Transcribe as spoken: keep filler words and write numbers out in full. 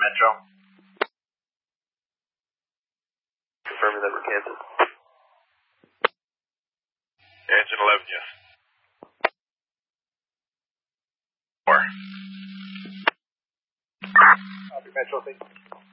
Metro. Confirming that we're canceled. Engine eleven, yes. Four. Copy, Metro, thank you.